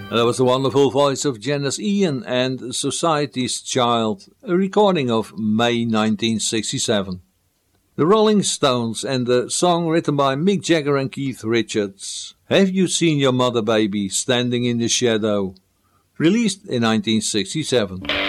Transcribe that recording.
And that was the wonderful voice of Janice Ian and Society's Child, a recording of May 1967. The Rolling Stones and the song written by Mick Jagger and Keith Richards, Have You Seen Your Mother Baby Standing in the Shadow, released in 1967.